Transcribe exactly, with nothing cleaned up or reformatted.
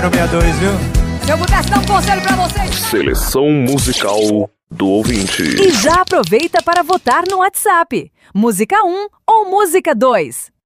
sessenta e dois, viu? Se eu pudesse dar um conselho pra vocês... Seleção musical do ouvinte. E já aproveita para votar no WhatsApp. Música um ou Música dois.